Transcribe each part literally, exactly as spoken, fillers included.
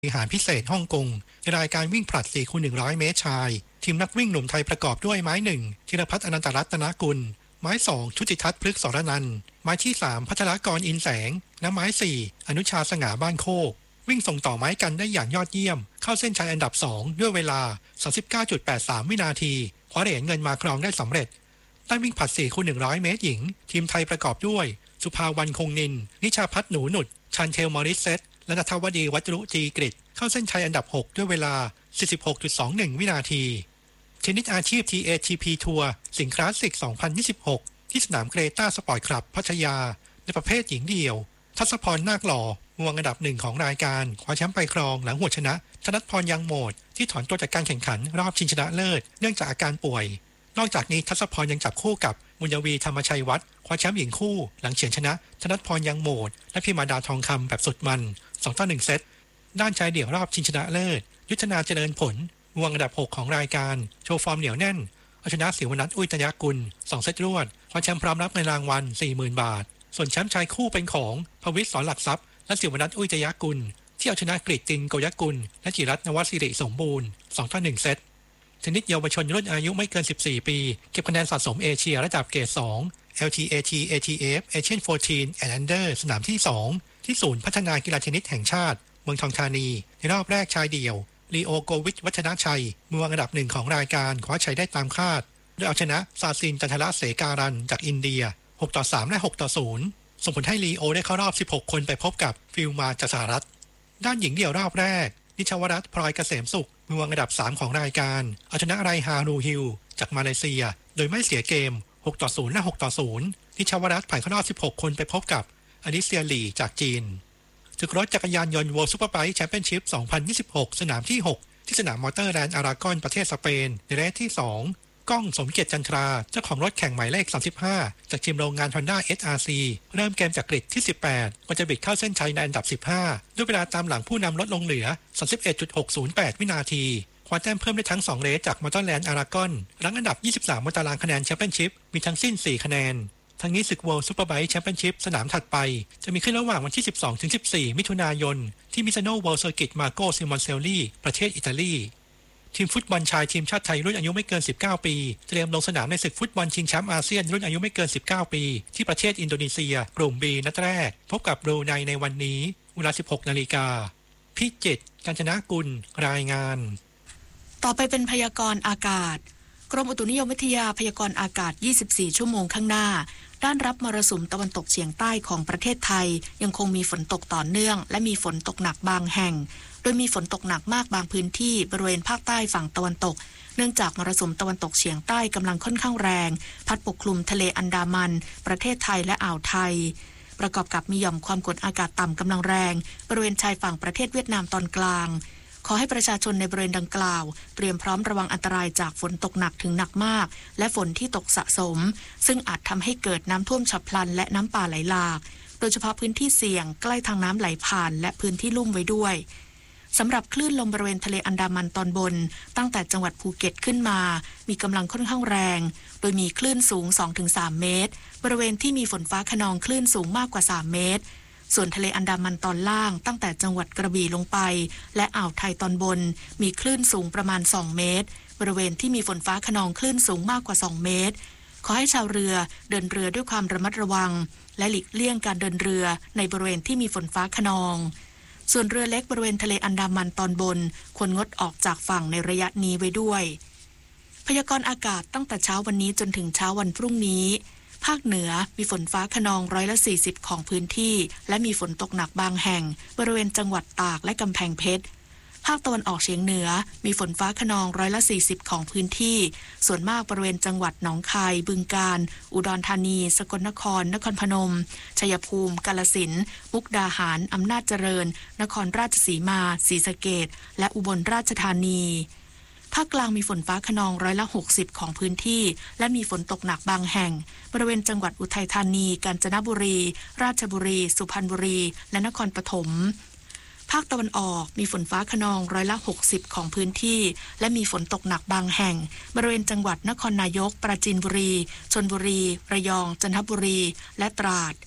บริหารพิเศษฮ่องกงในรายการวิ่งผลัด สี่คูณหนึ่งร้อย เมตรชายทีมนักวิ่งหนุ่มไทยประกอบด้วยไม้หนึ่งธีรพัฒน์อนันตรัตนกุลไม้สองชุติทัศน์พฤกษสรนันท์ไม้ที่สามพัชรกรอินแสงและไม้สี่อนุชาสง่าบ้านโคกวิ่งส่งต่อไม้กันได้อย่างยอดเยี่ยมเข้าเส้นชัยอันดับสองด้วยเวลา สามสิบเก้าจุดแปดสาม วินาทีคว้าเหรียญเงินมาครองได้สำเร็จด้านวิ่งผลัด สี่คูณหนึ่งร้อย เมตรหญิงทีมไทยประกอบด้วยสุภาวรรณคงนินนิชาพัฒน์หนูหนุดชันเทลมอริสเซตและณัฐวดีวัจรุจีกฤษเข้าเส้นชัยอันดับหกด้วยเวลา สี่สิบหกจุดสองหนึ่ง วินาทีเทนนิสอาชีพ ที เอ ที พี ทัวร์สิงห์คลาสสิก สองพันยี่สิบหก ที่สนามเกรตาสปอร์ตคลับพัทยาในประเภทหญิงเดี่ยวทัศพรนาคหล่อมวงอันดับหนึ่งของรายการคว้าแชมป์ไปครองหลังหัวชนะธนัทพรยังโหมดที่ถอนตัวจากการแข่งขันรอบชิงชนะเลิศเนื่องจากอาการป่วยนอกจากนี้ทัศพรยังจับคู่กับมุญยวีธรรมชัยวัฒน์คว้าแชมป์หญิงคู่หลังเฉือนชนะธนัทพรยังโหมดและพิมาดาทองคำแบบสุดมันสองต่อหนึ่งเซตด้านชายเดี่ยวรอบชิงชนะเลิศยุทธนาเจริญผลมวงอันดับหกของรายการโชว์ฟอร์มเหนียวแน่นเอาชนะศิวนัทอุ้ยตยกุลสองเซตรวดคว้าแชมป์พร้อมรับเงินรางวัล สี่หมื่น บาทส่วนแชมป์ชายคู่เป็นของภวิตรสอนหลักทรัพย์และศิวนัทอุ้ยตยกุลที่เอาชนะกฤษตินโกยกุลและจิรัตน์นวศิริสมบูรณ์สองต่อหนึ่งเซตเทนนิสเยาวชนรุ่นอายุไม่เกินสิบสี่ปีเก็บคะแนนสะสมเอเชียระดับเกรดสอง แอล ที เอ ที เอ ที เอฟ Asian สิบสี่ and Under สนามที่สองที่ศูนย์พัฒนากีฬาเทนนิสแห่งชาติเมืองทองธานีในรอบแรกชายเดี่ยวลีโอโกวิชวัฒนชัยมือวางอันดับหนึ่งของรายการคว้าชัยได้ตามคาดโดยเอาชนะซาซินจันทระเสการันจากอินเดียหกต่อสามและหกต่อศูนย์ส่งผลให้ลีโอได้เข้ารอบสิบหกคนไปพบกับฟิลมาจากสหรัฐด้านหญิงเดี่ยวรอบแรกนิชวรัตน์พลอยเกษมสุขมือวางอันดับสามของรายการเอาชนะไรฮารูฮิลจากมาเลเซียโดยไม่เสียเกมหกต่อศูนย์และหกต่อศูนย์นิชวรัตน์ผ่านเข้ารอบสิบหกคนไปพบกับอลิเซียลีจากจีนศึกรถจักรยานยนต์ World Superbike Championship สองพันยี่สิบหกสนามที่หกที่สนามมอเตอร์แลนด์อารากอนประเทศสเปนในเรสที่สองก้องสมเกียรติจันทราเจ้าของรถแข่งหมายเลขสามสิบห้าจากทีมโรงงาน Honda เอส อาร์ ซี เริ่มเกมจากกริดที่สิบแปดก่อนจะบิดเข้าเส้นชัยในอันดับสิบห้าด้วยเวลาตามหลังผู้นำลดลงเหลือ สามสิบเอ็ดจุดหกศูนย์แปด วินาทีคว้าแต้มเพิ่มได้ทั้งสองเรสจากมอเตอร์แลนด์อารากอนหลังอันดับยี่สิบสามบนตารางคะแนนแชมเปี้ยนชิพมีทั้งสิ้นสี่คะแนนทั้งนี้ศึก World Superbike Championship สนามถัดไปจะมีขึ้นระหว่างวันที่สิบสองถึงสิบสี่มิถุนายนที่มิซาโน World Circuit Marco Simoncelli ประเทศอิตาลีทีมฟุตบอลชายทีมชาติไทยรุ่นอายุไม่เกินสิบเก้าปีเตรียมลงสนามในศึกฟุตบอลชิงแชมป์อาเซียนรุ่นอายุไม่เกินสิบเก้าปีที่ประเทศอินโดนีเซียกลุ่ม B นัดแรกพบกับบรูไนในวันนี้เวลา สิบหกนาฬิกาพิจิตรกาญจนกุลรายงานต่อไปเป็นพยากรณ์อากาศกรมอุตุนิยมวิทยาพยากรณ์อากาศยี่สิบสี่ชั่วโมงข้างหน้าด้านรับมรสุมตะวันตกเฉียงใต้ของประเทศไทยยังคงมีฝนตกต่อเนื่องและมีฝนตกหนักบางแห่งโดยมีฝนตกหนักมากบางพื้นที่บริเวณภาคใต้ฝั่งตะวันตกเนื่องจากมรสุมตะวันตกเฉียงใต้กำลังค่อนข้างแรงพัดปกคลุมทะเลอันดามันประเทศไทยและอ่าวไทยประกอบกับมีหย่อมความกดอากาศต่ำกำลังแรงบริเวณชายฝั่งประเทศเวียดนามตอนกลางขอให้ประชาชนในบริเวณดังกล่าวเตรียมพร้อมระวังอันตรายจากฝนตกหนักถึงหนักมากและฝนที่ตกสะสมซึ่งอาจทำให้เกิดน้ำท่วมฉับพลันและน้ำป่าไหลหลากโดยเฉพาะพื้นที่เสี่ยงใกล้ทางน้ำไหลผ่านและพื้นที่ลุ่มไว้ด้วยสำหรับคลื่นลมบริเวณทะเลอันดามันตอนบนตั้งแต่จังหวัดภูเก็ตขึ้นมามีกำลังค่อนข้างแรงโดยมีคลื่นสูง สองถึงสาม เมตรบริเวณที่มีฝนฟ้าคะนองคลื่นสูงมากกว่าสามเมตรส่วนทะเลอันดามันตอนล่างตั้งแต่จังหวัดกระบี่ลงไปและอ่าวไทยตอนบนมีคลื่นสูงประมาณสองเมตรบริเวณที่มีฝนฟ้าคะนองคลื่นสูงมากกว่าสองเมตรขอให้ชาวเรือเดินเรือด้วยความระมัดระวังและหลีกเลี่ยงการเดินเรือในบริเวณที่มีฝนฟ้าคะนองส่วนเรือเล็กบริเวณทะเลอันดามันตอนบนควรงดออกจากฝั่งในระยะนี้ไว้ด้วยพยากรณ์อากาศตั้งแต่เช้าวันนี้จนถึงเช้าวันพรุ่งนี้ภาคเหนือมีฝนฟ้าคะนองร้อยละสี่สิบของพื้นที่และมีฝนตกหนักบางแห่งบริเวณจังหวัดตากและกำแพงเพชรภาคตะวันออกเฉียงเหนือมีฝนฟ้าคะนองร้อยละสี่สิบของพื้นที่ส่วนมากบริเวณจังหวัดหนองคายบึงกาฬอุดรธานีสกลนครนครพนมชัยภูมิกาฬสินธุ์มุกดาหารอำนาจเจริญนครราชสีมาศรีสะเกษและอุบลราชธานีภาคกลางมีฝนฟ้าคะนองร้อยละหกสิบของพื้นที่และมีฝนตกหนักบางแห่งบริเวณจังหวัดอุทัยธานีกาญจนบุรีราชบุรีสุพรรณบุรีและนครปฐมภาคตะวันออกมีฝนฟ้าคะนองร้อยละหกสิบของพื้นที่และมีฝนตกหนักบางแห่งบริเวณจังหวัดนครนายกปราจีนบุรีชลบุรีระยองจันทบุรีและตราด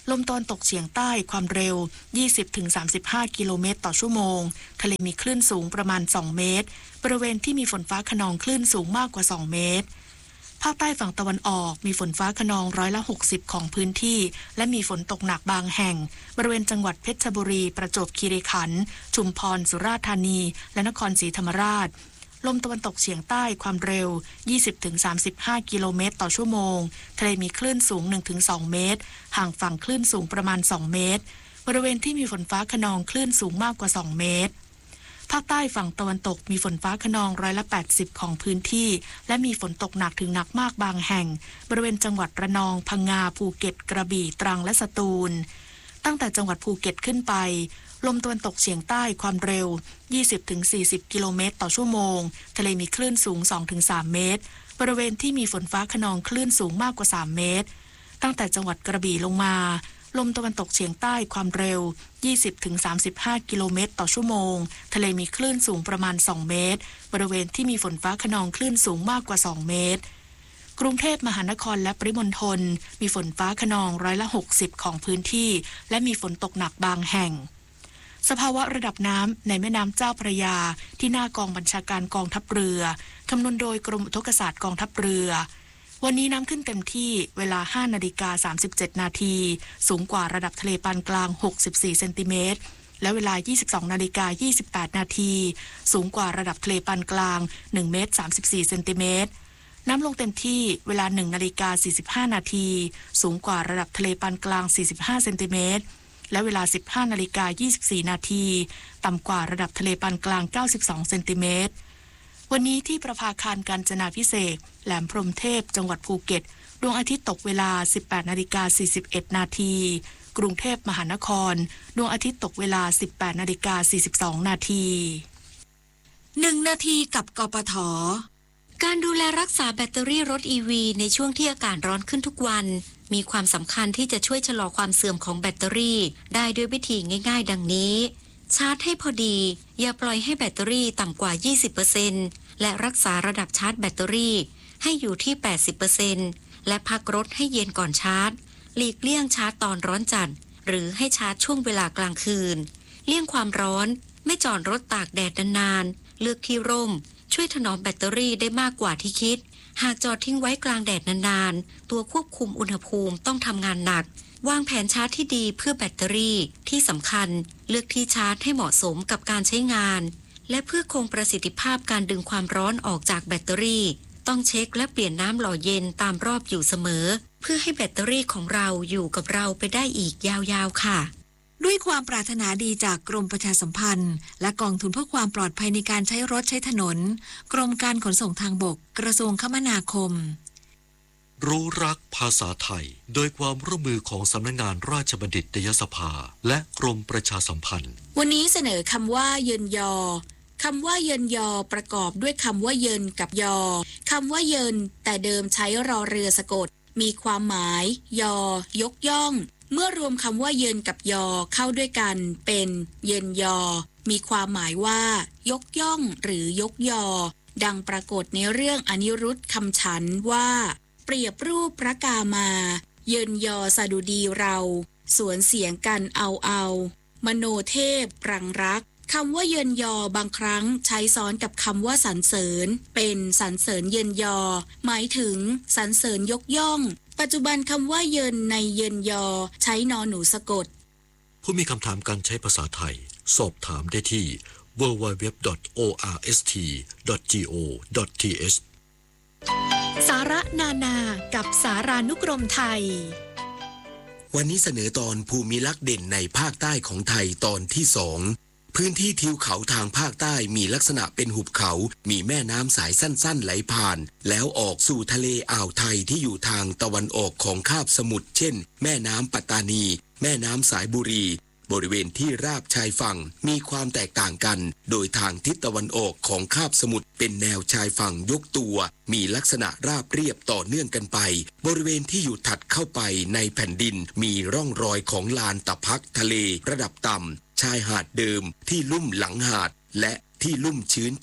ลมตะวันตกเฉียงใต้ความเร็ว ยี่สิบถึงสามสิบห้า กิโลเมตรต่อชั่วโมงทะเลมีคลื่นสูงประมาณสองเมตรบริเวณที่มีฝนฟ้าคะนองคลื่นสูงมากกว่าสองเมตรภาคใต้ฝั่งตะวันออกมีฝนฟ้าคะนองร้อยละหกสิบของพื้นที่และมีฝนตกหนักบางแห่งบริเวณจังหวัดเพชรบุรีประจวบคีรีขันธ์ชุมพรสุราษฎร์ธานีและนครศรีธรรมราชลมตะวันตกเฉียงใต้ความเร็ว ยี่สิบถึงสามสิบห้า กิโลเมตรต่อชั่วโมงทะเลมีคลื่นสูง หนึ่งถึงสอง เมตรห่างฝั่งคลื่นสูงประมาณสองเมตรบริเวณที่มีฝนฟ้าคะนองคลื่นสูงมากกว่าสองเมตรภาคใต้ฝั่งตะวันตกมีฝนฟ้าคะนองร้อยละแปดสิบของพื้นที่และมีฝนตกหนักถึงหนักมากบางแห่งบริเวณจังหวัดระนองพังงาภูเก็ตกระบี่ตรังและสตูลตั้งแต่จังหวัดภูเก็ตขึ้นไปลมตะวันตกเฉียงใต้ความเร็ว ยี่สิบถึงสี่สิบ กิโลเมตรต่อชั่วโมงทะเลมีคลื่นสูง สองถึงสาม เมตรบริเวณที่มีฝนฟ้าคะนองคลื่นสูงมากกว่าสามเมตรตั้งแต่จังหวัดกระบี่ลงมาลมตะวันตกเฉียงใต้ความเร็ว ยี่สิบถึงสามสิบห้า กิโลเมตรต่อชั่วโมงทะเลมีคลื่นสูงประมาณสองเมตรบริเวณที่มีฝนฟ้าคะนองคลื่นสูงมากกว่าสองเมตรกรุงเทพมหานครและปริมณฑลมีฝนฟ้าคะนองร้อยละหกสิบของพื้นที่และมีฝนตกหนักบางแห่งสภาวะระดับน้ำในแม่น้ำเจ้าพระยาที่หน้ากองบัญชาการกองทัพเรือคำนวณโดยกรมอุทกศาสตร์กองทัพเรือวันนี้น้ำขึ้นเต็มที่เวลา ห้านาฬิกาสามสิบเจ็ด นาทีสูงกว่าระดับทะเลปานกลางหกสิบสี่เซนติเมตรและเวลา ยี่สิบสองนาฬิกายี่สิบแปด นาทีสูงกว่าระดับทะเลปานกลางหนึ่งเมตรสามสิบสี่เซนติเมตรน้ำลงเต็มที่เวลา หนึ่งนาฬิกาสี่สิบห้า นาทีสูงกว่าระดับทะเลปานกลางสี่สิบห้าเซนติเมตรและเวลา สิบห้านาฬิกายี่สิบสี่ นาทีต่ำกว่าระดับทะเลปานกลางเก้าสิบสองเซนติเมตรวันนี้ที่ประภาคารกาญจนาภิเษกแหลมพรหมเทพจังหวัดภูเก็ตดวงอาทิตย์ตกเวลา สิบแปดนาฬิกาสี่สิบเอ็ด นาทีกรุงเทพมหานครดวงอาทิตย์ตกเวลา สิบแปดนาฬิกาสี่สิบสอง นาทีหนึ่งนาทีกับกปท.การดูแลรักษาแบตเตอรี่รถ อี วี ในช่วงที่อากาศร้อนขึ้นทุกวันมีความสำคัญที่จะช่วยชะลอความเสื่อมของแบตเตอรี่ได้ด้วยวิธีง่ายๆดังนี้ชาร์จให้พอดีอย่าปล่อยให้แบตเตอรี่ต่ำกว่า ยี่สิบเปอร์เซ็นต์ และรักษาระดับชาร์จแบตเตอรี่ให้อยู่ที่ แปดสิบเปอร์เซ็นต์ และพักรถให้เย็นก่อนชาร์จหลีกเลี่ยงชาร์จตอนร้อนจัดหรือให้ชาร์จช่วงเวลากลางคืนเลี่ยงความร้อนไม่จอดรถตากแดดนานๆเลือกที่ร่มช่วยถนอมแบตเตอรี่ได้มากกว่าที่คิดหากจอดทิ้งไว้กลางแดดนานๆตัวควบคุมอุณหภูมิต้องทำงานหนักวางแผนชาร์จที่ดีเพื่อแบตเตอรี่ที่สำคัญเลือกที่ชาร์จให้เหมาะสมกับการใช้งานและเพื่อคงประสิทธิภาพการดึงความร้อนออกจากแบตเตอรี่ต้องเช็คและเปลี่ยนน้ำหล่อเย็นตามรอบอยู่เสมอเพื่อให้แบตเตอรี่ของเราอยู่กับเราไปได้อีกยาวๆค่ะด้วยความปรารถนาดีจากกรมประชาสัมพันธ์และกองทุนเพื่อความปลอดภัยในการใช้รถใช้ถนนกรมการขนส่งทางบกกระทรวงคมนาคมรู้รักภาษาไทยโดยความร่วมมือของสำนักงานราชบัณฑิตยสภาและกรมประชาสัมพันธ์วันนี้เสนอคำว่าเยินยอคำว่าเยินยอประกอบด้วยคำว่าเยินกับยอคำว่าเยินแต่เดิมใช้รอเรือสะกดมีความหมายยอยกย่องเมื่อรวมคำว่าเยินกับยอเข้าด้วยกันเป็นเยินยอมีความหมายว่ายกย่องหรือยกยอดังปรากฏในเรื่องอนิรุตคำฉันว่าเปรียบรูปพระกามาเยินยอสดุดีเราสวนเสียงกันเอาเอามโนเทพปรังรักคำว่าเยินยอบางครั้งใช้ซ้อนกับคำว่าสรรเสริญเป็นสรรเสริญเยินยอหมายถึงสรรเสริญยกย่องปัจจุบันคำว่าเยินในเยินยอใช้นอหนูสะกดผู้มีคำถามการใช้ภาษาไทยสอบถามได้ที่ ดับเบิลยู ดับเบิลยู ดับเบิลยู ดอท โอ อาร์ เอส ที ดอท จี โอ ดอท ที เอชสาระนานากับสารานุกรมไทยวันนี้เสนอตอนภูมิลักษณ์เด่นในภาคใต้ของไทยตอนที่สองพื้นที่ทิวเขาทางภาคใต้มีลักษณะเป็นหุบเขามีแม่น้ำสายสั้นๆไหลผ่านแล้วออกสู่ทะเลอ่าวไทยที่อยู่ทางตะวันออกของคาบสมุทรเช่นแม่น้ำปัตตานีแม่น้ำสายบุรีบริเวณที่ราบชายฝั่งมีความแตกต่างกันโดยทางทิศตะวันออกของคาบสมุทรเป็นแนวชายฝั่งยกตัวมีลักษณะราบเรียบต่อเนื่องกันไปบริเวณที่อยู่ถัดเข้าไปในแผ่นดินมีร่องรอยของลานตะพักทะเลระดับต่ำชายหาดเดิมที่ลุ่มหลังหาดและที่ลุ่มชื้นแฉะ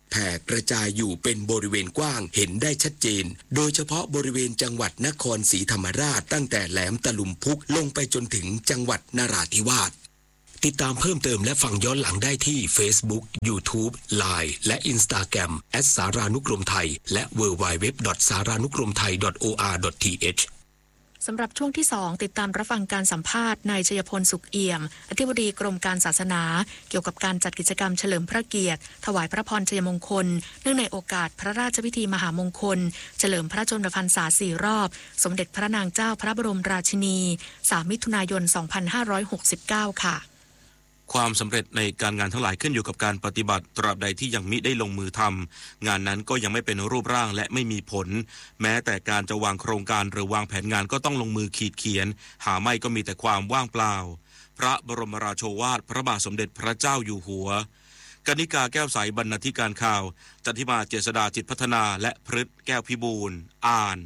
แผ่กระจายอยู่เป็นบริเวณกว้างเห็นได้ชัดเจนโดยเฉพาะบริเวณจังหวัดนครศรีธรรมราชตั้งแต่แหลมตะลุมพุกลงไปจนถึงจังหวัดนราธิวาสติดตามเพิ่มเติมและฟังย้อนหลังได้ที่ Facebook YouTube ไลน์ และ Instagram แอท สารานุกรมไทยและ ดับเบิลยู ดับเบิลยู ดับเบิลยู ดอท สารานุกรมไทย ดอท โอ อาร์ ดอท ที เอชสำหรับช่วงที่สองติดตามรับฟังการสัมภาษณ์นายชัยพลสุขเอี่ยมอธิบดีกรมการศาสนาเกี่ยวกับการจัดกิจกรรมเฉลิมพระเกียรติถวายพระพรชัยมงคลเนื่องในโอกาสพระราชพิธีมหามงคลเฉลิมพระชนมพรรษาสี่รอบสมเด็จพระนางเจ้าพระบรมราชินีสามมิถุนายนสองพันห้าร้อยหกสิบเก้าค่ะความสำเร็จในการงานทั้งหลายขึ้นอยู่กับการปฏิบัติตราบใดที่ยังมิได้ลงมือทำงานนั้นก็ยังไม่เป็นรูปร่างและไม่มีผลแม้แต่การจะวางโครงการหรือวางแผนงานก็ต้องลงมือขีดเขียนหาไม่ก็มีแต่ความว่างเปล่าพระบรมราโชวาทพระบาทสมเด็จพระเจ้าอยู่หัวกนิกาแก้วใสบรรณาธิการข่าวจันทิมาเจษฎาจิตพัฒนาและพฤทธิ์แก้วพิบูลอ่าน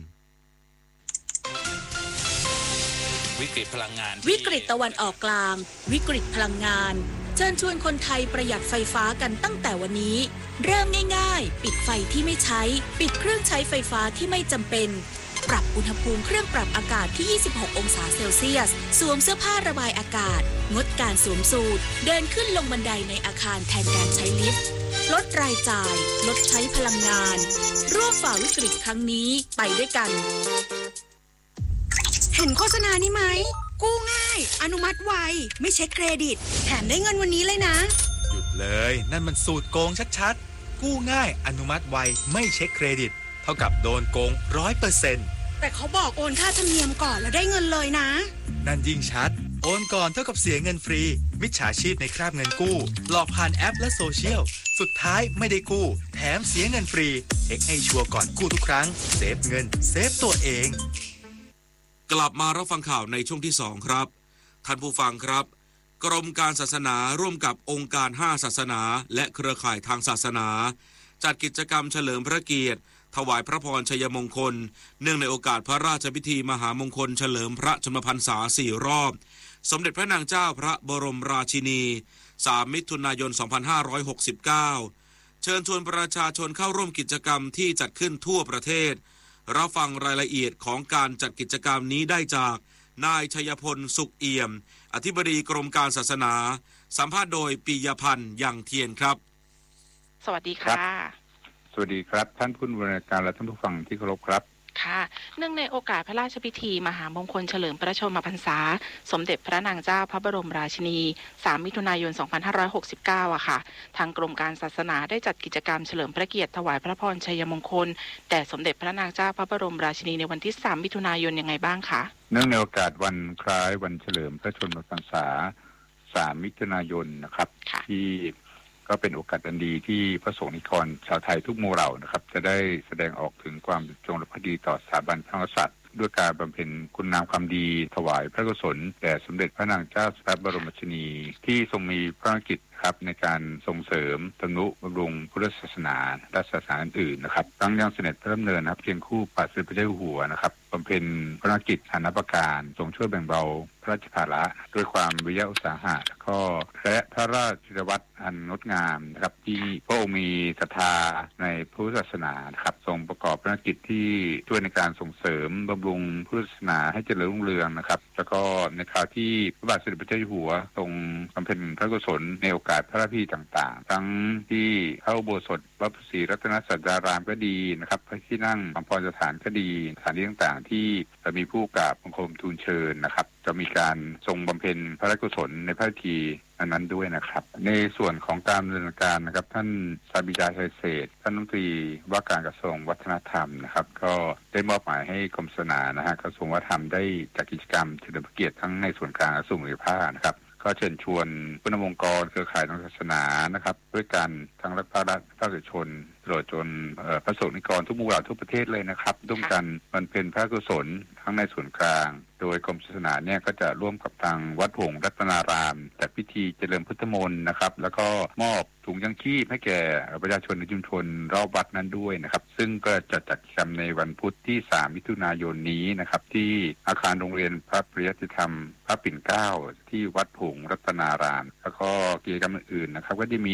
วิกฤตพลังงานวิกฤตตะวันออกกลางวิกฤตพลังงานเชิญชวนคนไทยประหยัดไฟฟ้ากันตั้งแต่วันนี้เริ่มง่ายๆปิดไฟที่ไม่ใช้ปิดเครื่องใช้ไฟฟ้าที่ไม่จำเป็นปรับอุณหภูมิเครื่องปรับอากาศที่ยี่สิบหกองศาเซลเซียสสวมเสื้อผ้าระบายอากาศงดการสวมสูทเดินขึ้นลงบันไดในอาคารแทนการใช้ลิฟต์ลดรายจ่ายลดใช้พลังงานร่วมฝ่าวิกฤตครั้งนี้ไปด้วยกันเห็นโฆษณานี้ไหมกู้ง่ายอนุมัติไวไม่เช็คเครดิตแถมได้เงินวันนี้เลยนะหยุดเลยนั่นมันสูตรโกงชัดๆกู้ง่ายอนุมัติไวไม่เช็คเครดิตเท่ากับโดนโกง ร้อยเปอร์เซ็นต์แต่เขาบอกโอนค่าธรรมเนียมก่อนแล้วได้เงินเลยนะนั่นยิ่งชัดโอนก่อนเท่ากับเสียเงินฟรีมิจฉาชีพในคราบเงินกู้หลอกผ่านแอปและโซเชียลสุดท้ายไม่ได้กู้แถมเสียเงินฟรีเช็คให้ชัวร์ก่อนกู้ทุกครั้งเซฟเงินเซฟตัวเองกลับมารับฟังข่าวในช่วงที่สองครับท่านผู้ฟังครับกรมการศาสนาร่วมกับองค์การห้าศาสนาและเครือข่ายทางศาสนาจัดกิจกรรมเฉลิมพระเกียรติถวายพระพรชัยมงคลเนื่องในโอกาสพระราชพิธีมหามงคลเฉลิมพระชนมพรรษาสี่รอบสมเด็จพระนางเจ้าพระบรมราชินีสามมิถุนายนสองพันห้าร้อยหกสิบเก้าเชิญชวนประชาชนเข้าร่วมกิจกรรมที่จัดขึ้นทั่วประเทศรับฟังรายละเอียดของการจัดกิจกรรมนี้ได้จากนายชัยพลสุขเอี่ยมอธิบดีกรมการศาสนาสัมภาษณ์โดยปิยพันธ์ยังเทียนครับสวัสดีค่ะสวัสดีครับท่านผู้บริการและท่านผู้ฟังที่เคารพครับค่ะเนื่องในโอกาสพระราชพิธีมหามงคลเฉลิมพระชนมพรรษาสมเด็จพระนางเจ้าพระบรมราชินีสามมิถุนายนสองพันห้าร้อยหกสิบเก้าอะค่ะทางกรมการศาสนาได้จัดกิจกรรมเฉลิมพระเกียรติถวายพระพรชัยมงคลแด่สมเด็จพระนางเจ้าพระบรมราชินีในวันที่สามมิถุนายนยังไงบ้างคะเนื่องในโอกาสวันคล้ายวันเฉลิมพระชนมพรรษาสามมิถุนายนนะครับที่ก็เป็นโอกาสอันดีที่พระสงฆ์นิกรชาวไทยทุกหมู่เหล่านะครับจะได้แสดงออกถึงความจงรักภักดีต่อสถาบันพระมหากษัตริย์ด้วยการบำเพ็ญคุณงามความดีถวายพระกุศลแด่สมเด็จพระนางเจ้าพระบรมราชินีที่ทรงมีพระกิจครับในการส่งเสริมทนุบำรุงพุทธศาสนาและศาสนาอื่นๆนะครับตั้งยังเสด็จพระดำเนินนะครับเพียงคู่พระบาทสมเด็จพระเจ้าอยู่หัวนะครับบำเพ็ญภารกิจฐานะประการทรงช่วยแบ่งเบาพระราชภาระด้วยความวิริยะอุตสาหะและก็และพระราชวัตรอันงดงามนะครับที่พระองค์มีศรัทธาในพุทธศาสนานะครับทรงประกอบภารกิจที่ช่วยในการส่งเสริมบำรุงพุทธศาสนาให้เจริญรุ่งเรืองนะครับแล้วก็ในคราวที่พระบาทสมเด็จพระเจ้าอยู่หัวทรงบำเพ็ญพระกุศลในโอกาสพระราชพิธีต่างๆทั้งที่พระอุโบสถวัดพระศรีรัตนศาสดารามก็ดีนะครับพระที่นั่งอภรสถานก็ดีสถานที่ต่างๆที่จะมีผู้กราบบังคมทูลเชิญนะครับจะมีการทรงบำเพ็ญพระราชกุศลในพระพิธีอันนั้นด้วยนะครับในส่วนของการดำเนินการนะครับท่านสาบิดาชัยเศรษฐ์ท่านรัฐมนตรีว่าการกระทรวงวัฒนธรรมนะครับก็ได้มอบหมายให้กรมศาสนานะฮะกระทรวงวัฒนธรรมได้จัดกิจกรรมเฉลิมพระเกียรติทั้งในส่วนกลางและส่วนภูมิภาคนะครับก็เชิญชวนผู้นำองค์กรเครือข่ายทางศาสนานะครับด้วยกันทั้งรัฐภาครัฐภาคเอกชนตลอดจนพระสงฆ์นิกรทุกหมู่เหล่าทุกประเทศเลยนะครับร่วมกันมันเป็นพระกุศลทั้งในส่วนกลางโดยกรมศาสนาเนี่ยก็จะร่วมกับทางวัดหงส์รัตนารามจัดพิธีเจริญพุทธมนต์นะครับแล้วก็มอบถุงยังชีพให้แก่ประชาชนในชุมชนรอบวัดนั้นด้วยนะครับซึ่งก็จะจัดกิจกรรมในวันพุธที่สามมิถุนายนนี้นะครับที่อาคารโรงเรียนพระปริยัติธรรมพระปิ่นเกล้าที่วัดหงส์รัตนารามแล้วก็กิจกรรมอื่นๆนะครับก็จะมี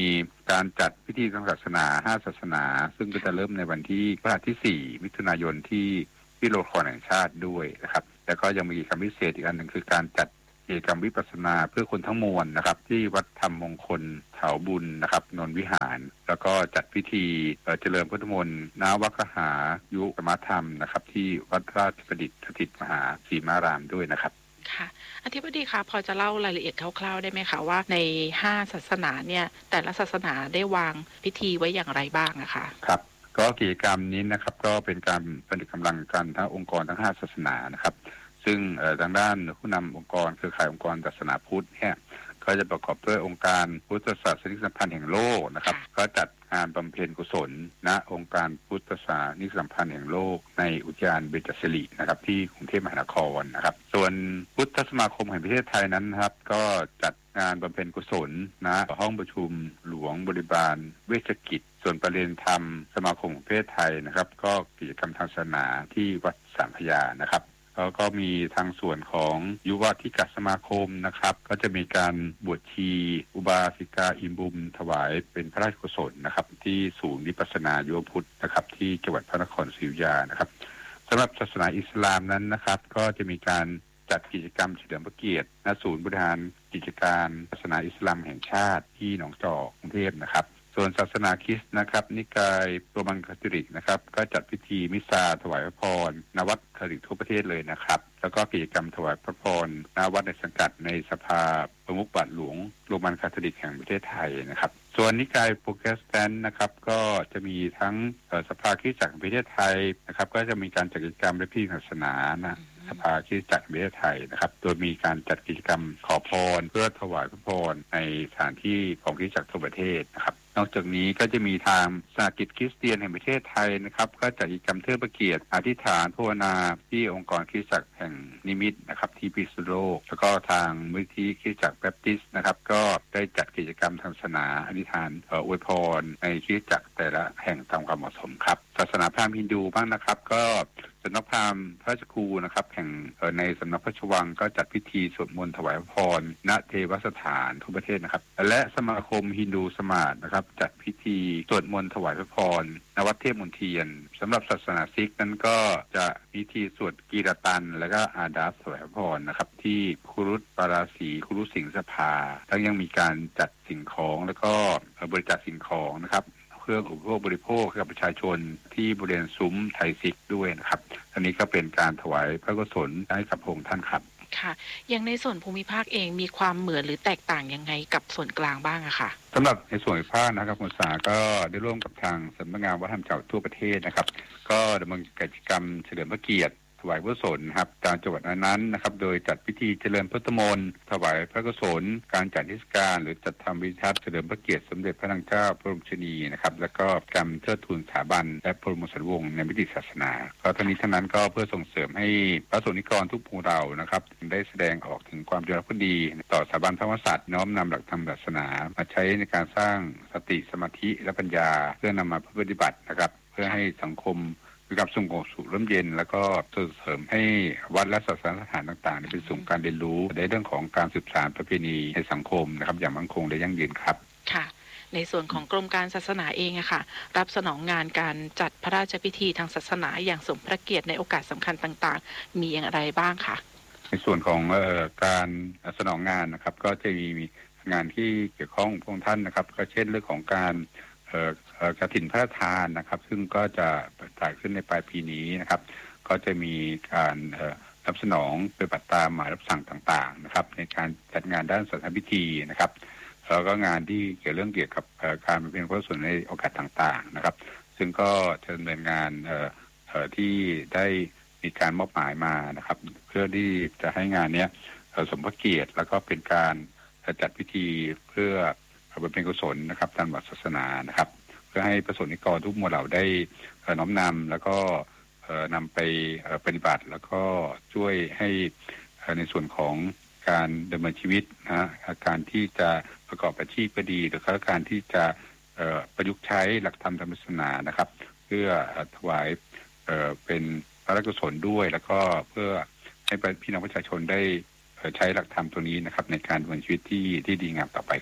การจัดพิธีทางศาสนาห้าศาสนาซึ่งก็จะเริ่มในวันที่พฤหัสที่สี่มิถุนายนที่ที่โรงละครแห่งชาติด้วยนะครับแล้วก็ยังมีกิจกรรมพิเศษอีกอันหนึ่งคือการจัดกิจกรรมวิปัสสนาเพื่อคนทั้งมวลนะครับที่วัดธรรมมงคลเถาบุญนะครับนนท์วิหารแล้วก็จัดพิธีเจริญพุทธมนต์นวัคหายุสมาธรรมนะครับที่วัดราชประดิษฐ์สถิตมหาสีมารามด้วยนะครับค่ะอธิบดีคะพอจะเล่ารายละเอียดคร่าวๆได้ไหมคะว่าในห้าศาสนาเนี่ยแต่ละศาสนาได้วางพิธีไว้อย่างไรบ้างนะคะครับก็กิจกรรมนี้นะครับก็เป็นการผนึกกำลังกันทั้งองค์กรทั้งห้าศาสนานะครับซึ่งทางด้านผู้นำองค์กรเครือข่ายองค์กรศาสนาพุทธเนี่ยก็จะประกอบด้วยองค์การพุทธศาสนิกสัมพันธ์แห่งโลกนะครับก็จัดงานบำเพ็ญกุศลณองค์การพุทธศาสนิกสัมพันธ์แห่งโลกในอุทยานเบญจศิรินะครับที่กรุงเทพมหานครนะครับส่วนพุทธสมาคมแห่งประเทศไทยนั้นครับก็จัดงานบำเพ็ญกุศลณห้องประชุมหลวงบริบาลเวชกิจส่วนประเด็นธรรมสมาคมแห่งประเทศไทยนะครับก็กิจกรรมทางศาสนาที่วัดสามพระยานะครับแล้วก็มีทางส่วนของยุวธิกสมาคมนะครับก็จะมีการบวชชีอุบาสิกาอิมบุมถวายเป็นพระราชกุศลนะครับที่ศูนย์วิปัสสนายุวพุทธนะครับที่จังหวัดพระนครศรีอยุธยานะครับสำหรับศาสนาอิสลามนั้นนะครับก็จะมีการจัดกิจกรรมเฉลิมพระเกียรติณศูนย์บริหารกิจการศาสนาอิสลามแห่งชาติที่หนองจอกกรุงเทพนะครับส่วนศาสนาคริสต์นะครับนิกายโรมันคาทอลิกนะครับก็จัดพิธีมิสซาถวายพระพรณวัดคาทอลิกทั่วประเทศเลยนะครับแล้วก็กิจกรรมถวายพระพรณวัดในสังกัดในสภาประมุขบาทหลวงโรมันคาทอลิกแห่งประเทศไทยนะครับส่วนนิกายโปรเตสแตนต์นะครับก็จะมีทั้งสภาคริสตจักรแห่งประเทศไทยนะครับก็จะมีการจัดกิจกรรมและพิธีศาสนานะสภาคริสตจักรแห่งประเทศไทยนะครับโดยมีการจัดกิจกรรมขอพรเพื่อถวายพระพรในสถานที่ของคริสตจักรทั่วประเทศนะครับนอกจากนี้ก็จะมีทางสหกิจคริสเตียนแห่งประเทศไทยนะครับก็จัดกิจกรรมเทิดพระเกียรติอธิษฐานภาวนาที่องค์กรคริสตจักรแห่งนิมิตนะครับที่พิษณุโลกแล้วก็ทางมูลนิธิคริสตจักรแบปติสต์นะครับก็ได้จัดกิจกรรมทางศาสนาอธิษฐานเอ่ออวยพรในคริสตจักรแต่ละแห่งตามความเหมาะสมครับศาสนาพราหมณ์ฮินดูบ้างนะครับก็สำนักพราหมณ์พระราชครูนะครับแห่งในสำนักพระราชวังก็จัดพิธีสวดมนต์ถวายพรณเทวสถานทั่วประเทศนะครับและสมาคมฮินดูสมาร์ทนะครับจัดพิธีสวดมนต์ถวายพระพรณวัดเทพมนเทียนสำหรับศาสนาซิกนั้นก็จะพิธีสวดกีรตันและก็อาดาสถวายพระพรนะครับที่คุรุตปาราสีคุรุสิงห์สภาทั้งยังมีการจัดสิ่งของแล้วก็บริจาคสิ่งของนะครับเครื่องอุปโภคบริโภคกับประชาชนที่บริเวณซุ้มไทยซิกด้วยนะครับอันนี้ก็เป็นการถวายพระกุศลให้กับพระองค์ท่านครับค่ะอย่างในส่วนภูมิภาคเองมีความเหมือนหรือแตกต่างยังไงกับส่วนกลางบ้างอะค่ะสำหรับในส่วนภูมิภาคนะครับคุณสาก็ได้ร่วมกับทางสำนักงานวัฒนธรรมจังหวัดทั่วประเทศนะครับก็ดำเนินกิจกรรมเฉลิมพระเกียรติถวายพระกุศลครับตามจังหวัดนั้นๆนะครับโดยจัดพิธีเจริญพุทธมนต์ถวายพระกุศลการจัดเทศกาลหรือจัดทำวิทัศน์เฉลิมพระเกียรติสมเด็จพระนางเจ้าพระบรมชนีนะครับแล้วก็การเทิดทูนสถาบันและพระบรมสารวงศ์ในมิติศาสนาก็ทั้งนี้ทั้งนั้นก็เพื่อส่งเสริมให้พระสงฆ์นิกรทุกหมู่เหล่านะครับได้แสดงออกถึงความจงรักภักดีต่อสถาบันพระมหากษัตริย์น้อมนำหลักธรรมศาสนามาใช้ในการสร้างสติสมาธิและปัญญาเพื่อนำมาปฏิบัตินะครับเพื่อให้สังคมมีความสงบสุขร่มเย็นแล้วก็ส่งเสริมให้วัดและศาสนสถานต่างๆเป็นศูนย์การเรียนรู้ในเรื่องของการสืบสานประเพณีในสังคมนะครับอย่างมั่นคงและยั่งยืนครับค่ะในส่วนของกรมการศาสนาเองอะค่ะรับสนองงานการจัดพระราชพิธีทางศาสนาอย่างสมพระเกียรติในโอกาสสำคัญต่างๆมีอย่างไรบ้างคะในส่วนของเอ่อการสนองงานนะครับก็จะมีงานที่เกี่ยวข้องพวกท่านนะครับก็เช่นเรื่องของการเอ่อกฐินพระราชทานนะครับซึ่งก็จะจัดขึ้นในปลายปีนี้นะครับก็จะมีการรับสนองปฏิบัติตามหมายรับสั่งต่างๆนะครับในการจัดงานด้านศาสนพิธีนะครับแล้วก็งานที่เกี่ยวเรื่องเกี่ยวกับการบำเพ็ญพระกุศลในโอกาสต่างๆนะครับซึ่งก็จะดำเนินงานที่ได้มีการมอบหมายมานะครับเพื่อที่จะให้งานนี้สมพระเกียรติแล้วก็เป็นการจัดพิธีเพื่อบำเพ็ญกุศลนะครับตามหลักศาสนานะครับเพื่อให้ประสงค์นิกรทุกหมู่เหล่าได้น้อมนำแล้วก็นำไปปฏิบัติแล้วก็ช่วยให้ในส่วนของการดำเนินชีวิตนะการที่จะประกอบอาชีพก็ดีหรือการที่จะประยุกต์ใช้หลักธรรมธรรมศาสนานะครับเพื่อถวายเป็นพระราชกุศลด้วยแล้วก็เพื่อให้พี่น้องประชาชนได้ใช้หลักธรรมตัวนี้นะครับในการดำเนินชีวิตที่ที่ดีงามต่อไปครับ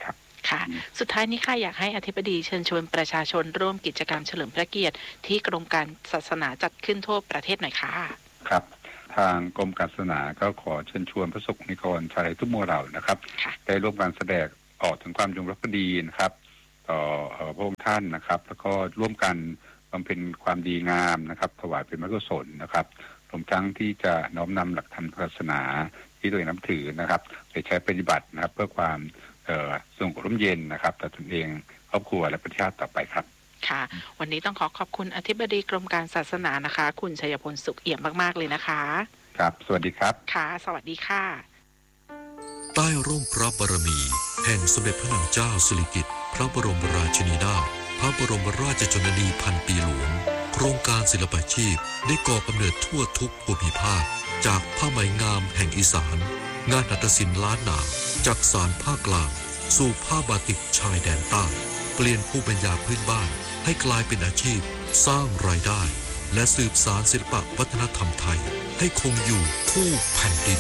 ค่ะสุดท้ายนี้ค่ะอยากให้อธิบดีเชิญชวนประชาชนร่วมกิจกรรมเฉลิมพระเกียรติที่กรมการศาสนาจัดขึ้นทั่วประเทศหน่อยค่ะครับทางกรมการศาสนาก็ขอเชิญชวนพระสงฆ์นิกรชาวไทยทุกหมู่เหล่านะครับได้ร่วมกันแสดงออกถึงความจงรักภักดีนะครับต่อพระองค์ท่านนะครับแล้วก็ร่วมกันบำเพ็ญความดีงามนะครับถวายเป็นพระกุศลนะครับรวมทั้งที่จะน้อมนำหลักธรรมศาสนาที่ตัวเองนับถือนะครับไปใช้ปฏิบัตินะครับเพื่อความสงบร่มเย็นนะครับต่อตนเองครอบครัวและประเทศต่อไปครับค่ะวันนี้ต้องขอขอบคุณอธิบดีกรมการศาสนานะคะคุณชัยพลสุขเอี่ยมมากๆเลยนะคะครับสวัสดีครับค่ะสวัสดีค่ะใต้ร่มพระบารมีแห่งสมเด็จพระนางเจ้าสิริกิติ์พระบรมราชินีนาถพระบรมราชชนนีพันปีหลวงโครงการศิลปาชีพได้ก่อกำเนิดทั่วทุกภูมิภาคจากผ้าไหมงามแห่งอีสานงานหัตถศิลป์ล้านนาจากสานภาคกลางสู่ผ้าบาติกชายแดนใต้เปลี่ยนภูมิปัญญาพื้นบ้านให้กลายเป็นอาชีพสร้างรายได้และสืบสานศิลปวัฒนธรรมไทยให้คงอยู่คู่แผ่นดิน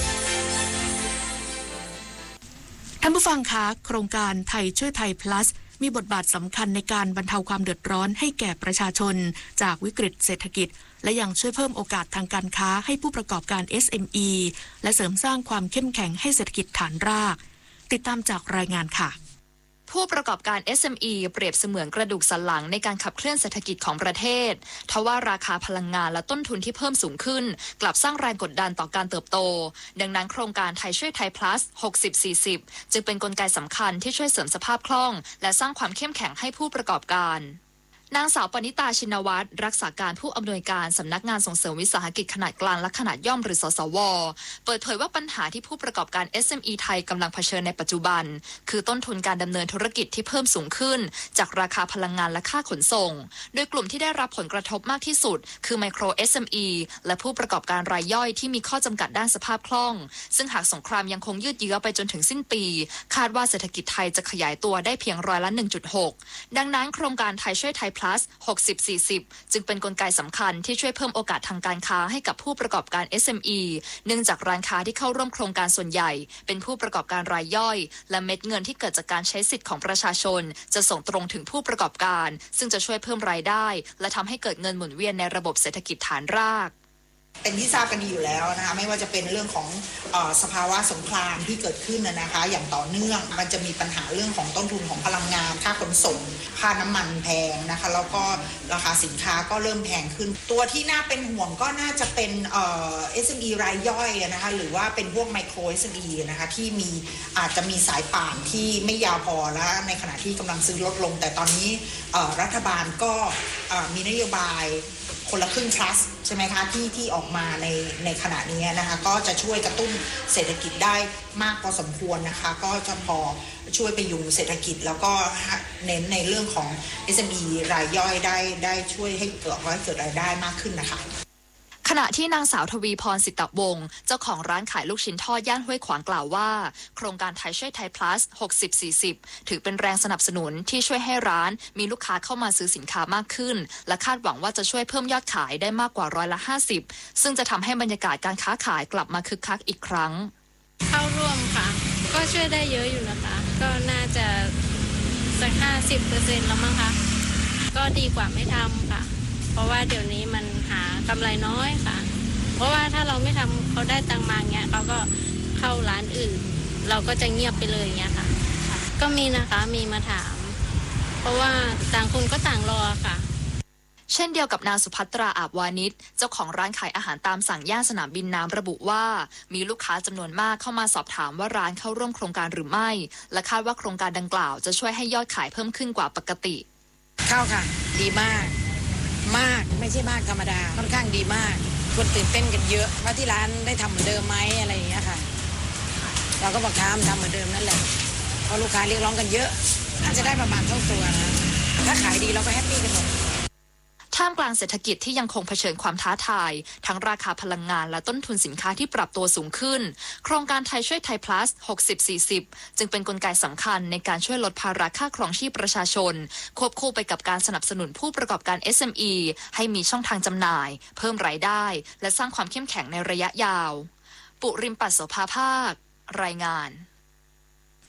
ท่านผู้ฟังคะโครงการไทยช่วยไทย plus มีบทบาทสำคัญในการบรรเทาความเดือดร้อนให้แก่ประชาชนจากวิกฤตเศรษฐกิจและยังช่วยเพิ่มโอกาสทางการค้าให้ผู้ประกอบการ เอส เอ็ม อี และเสริมสร้างความเข้มแข็งให้เศรษฐกิจฐานรากติดตามจากรายงานค่ะผู้ประกอบการ เอส เอ็ม อี เปรียบเสมือนกระดูกสันหลังในการขับเคลื่อนเศรษฐกิจของประเทศทว่าราคาพลังงานและต้นทุนที่เพิ่มสูงขึ้นกลับสร้างแรงกดดันต่อการเติบโตดังนั้นโครงการไทยช่วยไทย plus หกสิบ สี่สิบ จึงเป็นกลไกสำคัญที่ช่วยเสริมสภาพคล่องและสร้างความเข้มแข็งให้ผู้ประกอบการนางสาวปณิตาชินวัตรรักษาการผู้อำนวยการสำนักงานส่งเสริมวิสาหกิจขนาดกลางและขนาดย่อมหรือสสวเปิดเผยว่าปัญหาที่ผู้ประกอบการ เอส เอ็ม อี ไทยกำลังเผชิญในปัจจุบันคือต้นทุนการดำเนินธุรกิจที่เพิ่มสูงขึ้นจากราคาพลังงานและค่าขนส่งโดยกลุ่มที่ได้รับผลกระทบมากที่สุดคือไมโคร เอส เอ็ม อี และผู้ประกอบการรายย่อยที่มีข้อจำกัดด้านสภาพคล่องซึ่งหากสงครามยังคงยืดเยื้อไปจนถึงสิ้นปีคาดว่าเศรษฐกิจไทยจะขยายตัวได้เพียงร้อยละ หนึ่งจุดหก ดังนั้นโครงการไทยช่วยไทย plus หกสิบสี่สิบ จึงเป็นกลไกสำคัญที่ช่วยเพิ่มโอกาสทางการค้าให้กับผู้ประกอบการ เอส เอ็ม อี เนื่องจากร้านค้าที่เข้าร่วมโครงการส่วนใหญ่เป็นผู้ประกอบการรายย่อยและเม็ดเงินที่เกิดจากการใช้สิทธิ์ของประชาชนจะส่งตรงถึงผู้ประกอบการซึ่งจะช่วยเพิ่มรายได้และทำให้เกิดเงินหมุนเวียนในระบบเศรษฐกิจฐานรากเป็นที่ทราบกันดีอยู่แล้วนะคะไม่ว่าจะเป็นเรื่องของเอ่อสภาวะสงครามที่เกิดขึ้นนะคะอย่างต่อเนื่องมันจะมีปัญหาเรื่องของต้นทุนของพลังงานค่าขนส่งค่าน้ำมันแพงนะคะแล้วก็ราคาสินค้าก็เริ่มแพงขึ้นตัวที่น่าเป็นห่วงก็น่าจะเป็นเอ่อ เอส เอ็ม อี รายย่อยนะคะหรือว่าเป็นพวกไมโคร เอส เอ็ม อี นะคะที่มีอาจจะมีสายป่านที่ไม่ยาวพอแล้วในขณะที่กำลังซื้อลดลงแต่ตอนนี้เอ่อรัฐบาลก็เอ่อมีนโยบายคนละครึ่ง plus ใช่ไหมคะที่ที่ออกมาในในขณะนี้นะคะก็จะช่วยกระตุ้นเศรษฐกิจได้มากพอสมควรนะคะก็จะพอช่วยไปยุงเศรษฐกิจแล้วก็เน้นในเรื่องของ เอส เอ็ม อี รายย่อยได้ได้ช่วยให้เกิดให้เกิดรายได้มากขึ้นนะคะขณะที่นางสาวทวีพรสิตวงศ์เจ้าของร้านขายลูกชิ้นทอดย่านห้วยขวางกล่าวว่าโครงการไทยช่วยไทย plus หกสิบ สี่สิบ ถือเป็นแรงสนับสนุนที่ช่วยให้ร้านมีลูกค้าเข้ามาซื้อสินค้ามากขึ้นและคาดหวังว่าจะช่วยเพิ่มยอดขายได้มากกว่าร้อยละห้าสิบซึ่งจะทำให้บรรยากาศการค้าขายกลับมาคึกคักอีกครั้งเข้าร่วมค่ะก็ช่วยได้เยอะอยู่นะคะก็น่าจะสัก ห้าสิบเปอร์เซ็นต์ แล้วมั้งคะก็ดีกว่าไม่ทำค่ะเพราะว่าเดี๋ยวนี้มันหากำไรน้อยค่ะเพราะว่าถ้าเราไม่ทำเขาได้ตังมาเงี้ยเขาก็เข้าร้านอื่นเราก็จะเงียบไปเลยเงี้ยค่ะก็มีนะคะมีมาถามเพราะว่าต่างคนก็ต่างรอค่ะเช่นเดียวกับนางสุภัตราอาบวานิชเจ้าของร้านขายอาหารตามสั่งย่านสนามบินน้ำระบุว่ามีลูกค้าจำนวนมากเข้ามาสอบถามว่าร้านเข้าร่วมโครงการหรือไม่และคาดว่าโครงการดังกล่าวจะช่วยให้ยอดขายเพิ่มขึ้นกว่าปกติเข้าค่ะดีมากมากไม่ใช่มากธรรมดาค่อนข้างดีมากคนตื่นเต้นกันเยอะว่าที่ร้านได้ทำเหมือนเดิมไหมอะไรอย่างเงี้ยค่ะเราก็บอกทำทำเหมือนเดิมนั่นแหละเพราะลูกค้าเรียกร้องกันเยอะน่าจะได้ประมาณเท่าตัวนะถ้าขายดีเราก็แฮปปี้กันหมดท่ามกลางเศรษฐกิจที่ยังคงเผชิญความท้าทายทั้งราคาพลังงานและต้นทุนสินค้าที่ปรับตัวสูงขึ้นโครงการไทยช่วยไทย plus หกสิบ สี่สิบ จึงเป็นกลไกสำคัญในการช่วยลดภาระค่าครองชีพประชาชนควบคู่ไปกับการสนับสนุนผู้ประกอบการ เอส เอ็ม อี ให้มีช่องทางจำหน่ายเพิ่มรายได้และสร้างความเข้มแข็งในระยะยาวปุริมปัสโสภาภาครายงาน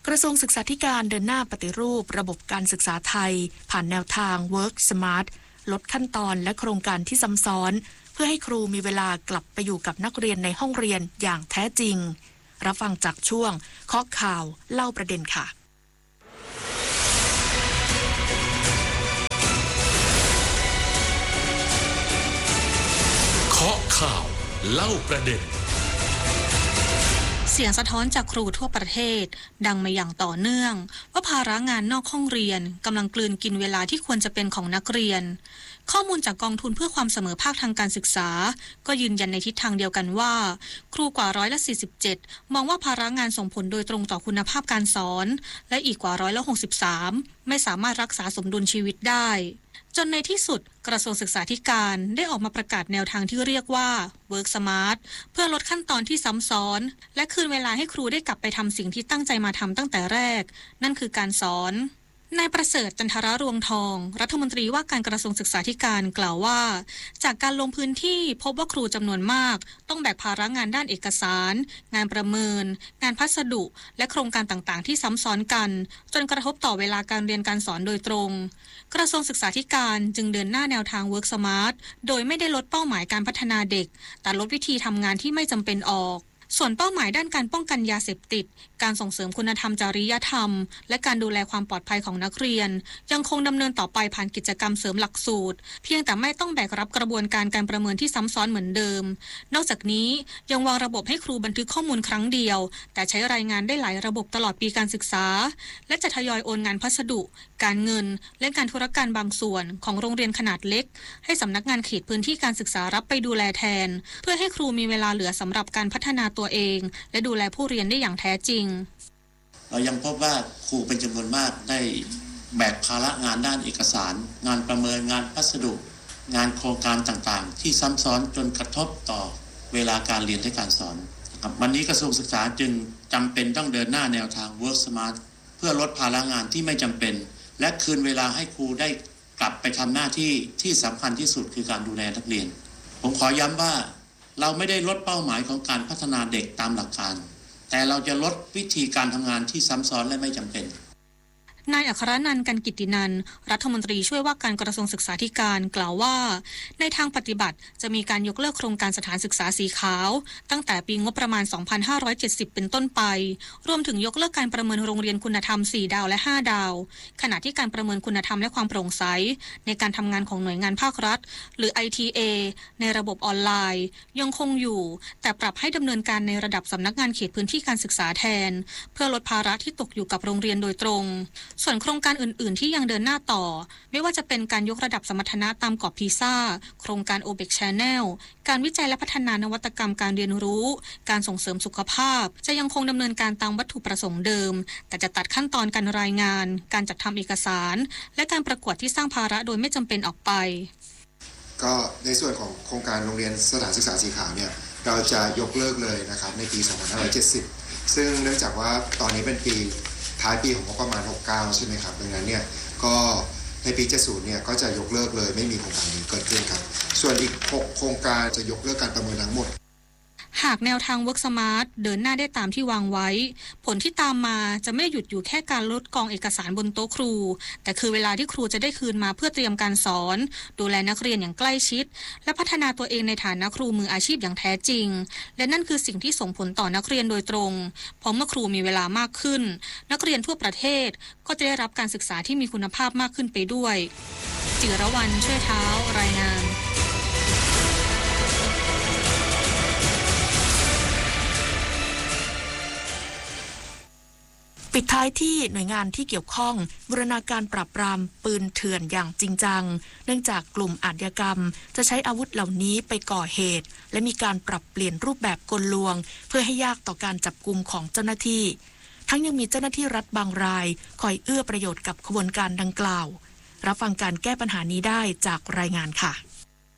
กระทรวงศึกษาธิการเดินหน้าปฏิรูประบบการศึกษาไทยผ่านแนวทาง Work Smart ลดขั้นตอนและโครงการที่ซ้ำซ้อนเพื่อให้ครูมีเวลากลับไปอยู่กับนักเรียนในห้องเรียนอย่างแท้จริงรับฟังจากช่วงเคาะข่าวเล่าประเด็นค่ะเคาะข่าวเล่าประเด็นเสียงสะท้อนจากครูทั่วประเทศดังมาอย่างต่อเนื่องว่าภาระงานนอกห้องเรียนกำลังกลืนกินเวลาที่ควรจะเป็นของนักเรียนข้อมูลจากกองทุนเพื่อความเสมอภาคทางการศึกษาก็ยืนยันในทิศทางเดียวกันว่าครูกว่าร้อยละสี่สิบเจ็ดมองว่าภาระงานส่งผลโดยตรงต่อคุณภาพการสอนและอีกกว่าร้อยละหกสิบสามไม่สามารถรักษาสมดุลชีวิตได้จนในที่สุดกระทรวงศึกษาธิการได้ออกมาประกาศแนวทางที่เรียกว่า Work Smart เพื่อลดขั้นตอนที่ซ้ำซ้อนและคืนเวลาให้ครูได้กลับไปทำสิ่งที่ตั้งใจมาทำตั้งแต่แรกนั่นคือการสอนนายประเสริฐจันทรรวงทองรัฐมนตรีว่าการกระทรวงศึกษาธิการกล่าวว่าจากการลงพื้นที่พบว่าครูจำนวนมากต้องแบกภาระงานด้านเอกสารงานประเมินงานพัสดุและโครงการต่างๆที่ซ้ำซ้อนกันจนกระทบต่อเวลาการเรียนการสอนโดยตรงกระทรวงศึกษาธิการจึงเดินหน้าแนวทาง Work Smart โดยไม่ได้ลดเป้าหมายการพัฒนาเด็กแต่ลดวิธีทำงานที่ไม่จำเป็นออกส่วนเป้าหมายด้านการป้องกันยาเสพติดการส่งเสริมคุณธรรมจริยธรรมและการดูแลความปลอดภัยของนักเรียนยังคงดำเนินต่อไปผ่านกิจกรรมเสริมหลักสูตรเพียงแต่ไม่ต้องแบกรับกระบวนการการประเมินที่ซ้ำซ้อนเหมือนเดิมนอกจากนี้ยังวางระบบให้ครูบันทึกข้อมูลครั้งเดียวแต่ใช้รายงานได้หลายระบบตลอดปีการศึกษาและจะทยอยโอนงานพัสดุการเงินและการธุรการบางส่วนของโรงเรียนขนาดเล็กให้สำนักงานเขตพื้นที่การศึกษารับไปดูแลแทนเพื่อให้ครูมีเวลาเหลือสำหรับการพัฒนาตัวเองและดูแลผู้เรียนได้อย่างแท้จริงเรายังพบว่าครูเป็นจำนวนมากได้แบกภาระงานด้านเอกสารงานประเมินงานพัสดุงานโครงการต่างๆที่ซ้ำซ้อนจนกระทบต่อเวลาการเรียนและการสอนวันนี้กระทรวงศึกษาจึงจำเป็นต้องเดินหน้าแนวทาง Work Smart เพื่อลดภาระงานที่ไม่จำเป็นและคืนเวลาให้ครูได้กลับไปทำหน้าที่ที่สำคัญที่สุดคือการดูแลนักเรียนผมขอย้ำว่าเราไม่ได้ลดเป้าหมายของการพัฒนาเด็กตามหลักการแต่เราจะลดวิธีการทำงานที่ซ้ำซ้อนและไม่จำเป็นนายอัครนันท์ กันกิตตินันท์รัฐมนตรีช่วยว่าการกระทรวงศึกษาธิการกล่าวว่าในทางปฏิบัติจะมีการยกเลิกโครงการสถานศึกษาสีขาวตั้งแต่ปีงบประมาณสองพันห้าร้อยเจ็ดสิบเป็นต้นไปรวมถึงยกเลิกการประเมินโรงเรียนคุณธรรมสี่ดาวและห้าดาวขณะที่การประเมินคุณธรรมและความโปร่งใสในการทำงานของหน่วยงานภาครัฐหรือ ไอ ที เอ ในระบบออนไลน์ยังคงอยู่แต่ปรับให้ดำเนินการในระดับสำนักงานเขตพื้นที่การศึกษาแทนเพื่อลดภาระที่ตกอยู่กับโรงเรียนโดยตรงส่วนโครงการอื่นๆที่ยังเดินหน้าต่อไม่ว่าจะเป็นการยกระดับสมรรถนะตามกรอบพีซ่าโครงการ โอ บี อี ซี Channel การวิจัยและพัฒนานวัตกรรมการเรียนรู้การส่งเสริมสุขภาพจะยังคงดำเนินการตามวัตถุประสงค์เดิมแต่จะตัดขั้นตอนการรายงานการจัดทำเอกสารและการประกวดที่สร้างภาระโดยไม่จำเป็นออกไปก็ในส่วนของโครงการโรงเรียนสถานศึกษาสีขาวเนี่ยเราจะยกเลิกเลยนะครับในปีสองพันห้าร้อยเจ็ดสิบซึ่งเนื่องจากว่าตอนนี้เป็นปีท้ายปีของงบประมาณหกสิบเก้าใช่ไหมครับดังนั้นเนี่ยก็ในปีเจ็ดสิบเนี่ยก็จะยกเลิกเลยไม่มีโครงการนี้เกิดขึ้นครับส่วนอีกหกโครงการจะยกเลิกการประเมินทั้งหมดหากแนวทาง Work Smart เดินหน้าได้ตามที่วางไว้ผลที่ตามมาจะไม่หยุดอยู่แค่การลดกองเอกสารบนโต๊ะครูแต่คือเวลาที่ครูจะได้คืนมาเพื่อเตรียมการสอนดูแลนักเรียนอย่างใกล้ชิดและพัฒนาตัวเองในฐานะครูมืออาชีพอย่างแท้จริงและนั่นคือสิ่งที่ส่งผลต่อนักเรียนโดยตรงเพราะเมื่อครูมีเวลามากขึ้นนักเรียนทั่วประเทศก็จะได้รับการศึกษาที่มีคุณภาพมากขึ้นไปด้วยจิรวรรณช่วยเท้ารายงานปิดท้ายที่หน่วยงานที่เกี่ยวข้องบูรณาการปราบปรามปืนเถื่อนอย่างจริงจังเนื่องจากกลุ่มอาชญากรรมจะใช้อาวุธเหล่านี้ไปก่อเหตุและมีการปรับเปลี่ยนรูปแบบกลลวงเพื่อให้ยากต่อการจับกุมของเจ้าหน้าที่ทั้งยังมีเจ้าหน้าที่รัฐบางรายคอยเอื้อประโยชน์กับขบวนการดังกล่าวรับฟังการแก้ปัญหานี้ได้จากรายงานค่ะปืน